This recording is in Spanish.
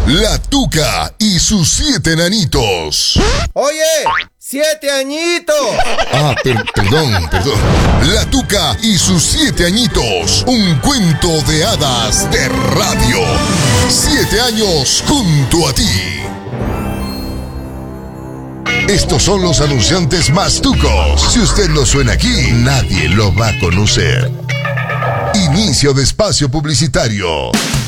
La Tuca y sus 7 enanitos. Oye, 7 añitos. Perdón. La Tuca y sus 7 añitos. Un cuento de hadas de radio. 7 años junto a ti. Estos son los anunciantes más tucos. Si usted no suena aquí, nadie lo va a conocer. Inicio de espacio publicitario.